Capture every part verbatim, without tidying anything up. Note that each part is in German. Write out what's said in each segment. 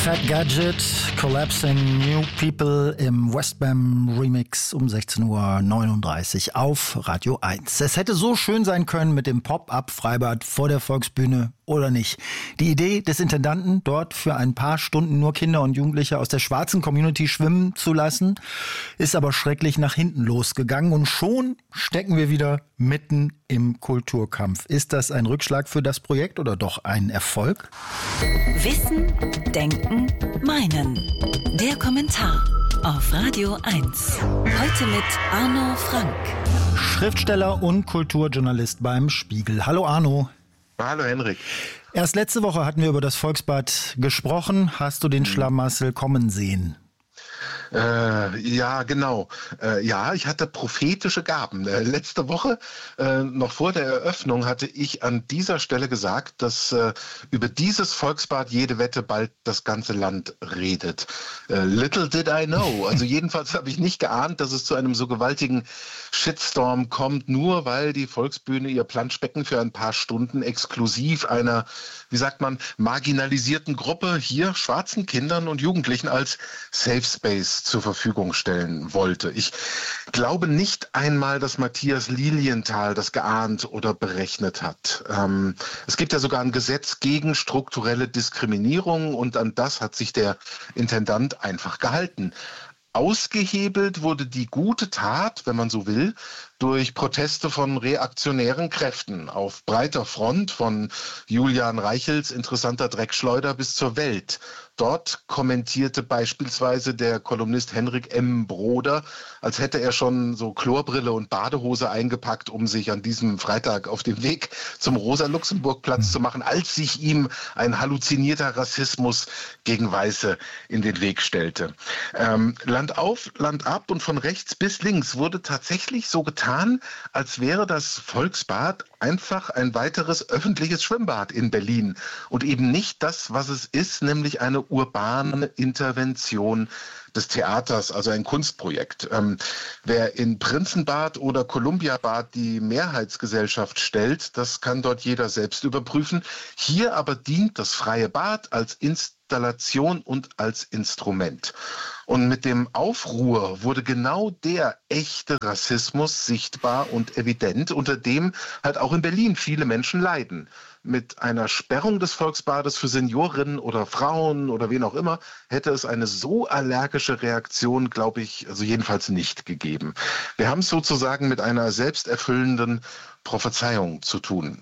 Fat Gadget, Collapsing New People im Westbam Remix um sechzehn Uhr neununddreißig auf Radio eins. Es hätte so schön sein können mit dem Pop-Up-Freibad vor der Volksbühne oder nicht. Die Idee des Intendanten, dort für ein paar Stunden nur Kinder und Jugendliche aus der schwarzen Community schwimmen zu lassen, ist aber schrecklich nach hinten losgegangen und schon stecken wir wieder mitten im Kulturkampf. Ist das ein Rückschlag für das Projekt oder doch ein Erfolg? Wissen, Denken, Meinen. Der Kommentar auf Radio eins. Heute mit Arno Frank. Schriftsteller und Kulturjournalist beim Spiegel. Hallo Arno. Hallo Henrik. Erst letzte Woche hatten wir über das Volksbad gesprochen. Hast du den Schlamassel kommen sehen? Äh, ja, genau. Äh, ja, ich hatte prophetische Gaben. Äh, letzte Woche, äh, noch vor der Eröffnung, hatte ich an dieser Stelle gesagt, dass äh, über dieses Volksbad jede Wette bald das ganze Land redet. Äh, little did I know. Also jedenfalls habe ich nicht geahnt, dass es zu einem so gewaltigen Shitstorm kommt, nur weil die Volksbühne ihr Planschbecken für ein paar Stunden exklusiv einer, wie sagt man, marginalisierten Gruppe, hier schwarzen Kindern und Jugendlichen als Safe Space zur Verfügung stellen wollte. Ich glaube nicht einmal, dass Matthias Lilienthal das geahnt oder berechnet hat. Ähm, es gibt ja sogar ein Gesetz gegen strukturelle Diskriminierung und an das hat sich der Intendant einfach gehalten. Ausgehebelt wurde die gute Tat, wenn man so will, durch Proteste von reaktionären Kräften auf breiter Front, von Julian Reichels interessanter Dreckschleuder bis zur Welt. Dort kommentierte beispielsweise der Kolumnist Henrik M. Broder, als hätte er schon so Chlorbrille und Badehose eingepackt, um sich an diesem Freitag auf den Weg zum Rosa-Luxemburg-Platz zu machen, als sich ihm ein halluzinierter Rassismus gegen Weiße in den Weg stellte. Ähm, Land auf, Land ab und von rechts bis links wurde tatsächlich so getan, als wäre das Volksbad einfach ein weiteres öffentliches Schwimmbad in Berlin und eben nicht das, was es ist, nämlich eine urbane Intervention des Theaters, also ein Kunstprojekt. Ähm, wer in Prinzenbad oder Kolumbiabad die Mehrheitsgesellschaft stellt, das kann dort jeder selbst überprüfen. Hier aber dient das freie Bad als Installation und als Instrument. Und mit dem Aufruhr wurde genau der echte Rassismus sichtbar und evident, unter dem halt auch in Berlin viele Menschen leiden. Mit einer Sperrung des Volksbades für Seniorinnen oder Frauen oder wen auch immer hätte es eine so allergische Reaktion, glaube ich, also jedenfalls nicht gegeben. Wir haben es sozusagen mit einer selbsterfüllenden Prophezeiung zu tun.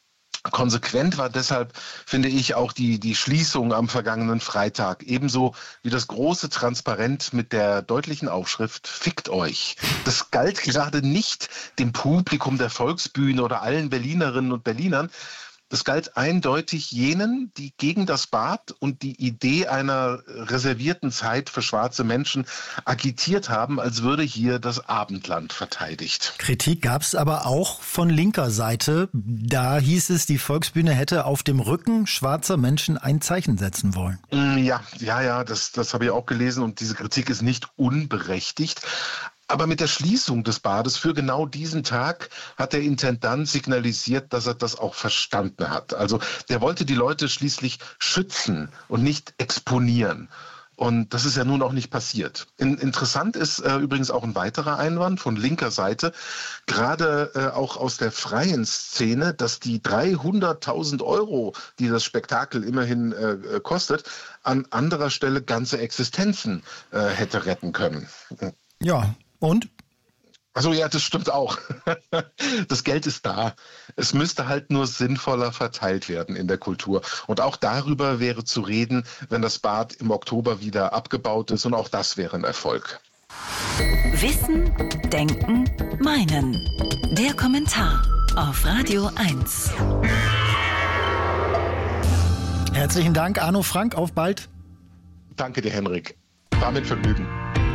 Konsequent war deshalb, finde ich, auch die, die Schließung am vergangenen Freitag. Ebenso wie das große Transparent mit der deutlichen Aufschrift "Fickt euch". Das galt gerade nicht dem Publikum der Volksbühne oder allen Berlinerinnen und Berlinern. Das galt eindeutig jenen, die gegen das Bad und die Idee einer reservierten Zeit für schwarze Menschen agitiert haben, als würde hier das Abendland verteidigt. Kritik gab es aber auch von linker Seite. Da hieß es, die Volksbühne hätte auf dem Rücken schwarzer Menschen ein Zeichen setzen wollen. Ja, ja, ja, das, das habe ich auch gelesen und diese Kritik ist nicht unberechtigt. Aber mit der Schließung des Bades für genau diesen Tag hat der Intendant signalisiert, dass er das auch verstanden hat. Also der wollte die Leute schließlich schützen und nicht exponieren. Und das ist ja nun auch nicht passiert. In, interessant ist äh, übrigens auch ein weiterer Einwand von linker Seite, gerade äh, auch aus der freien Szene, dass die dreihunderttausend Euro, die das Spektakel immerhin äh, kostet, an anderer Stelle ganze Existenzen äh, hätte retten können. Ja. Und? Also ja, das stimmt auch. Das Geld ist da. Es müsste halt nur sinnvoller verteilt werden in der Kultur. Und auch darüber wäre zu reden, wenn das Bad im Oktober wieder abgebaut ist. Und auch das wäre ein Erfolg. Wissen, Denken, Meinen. Der Kommentar auf Radio eins. Herzlichen Dank, Arno Frank. Auf bald. Danke dir, Henrik. War mit Vergnügen.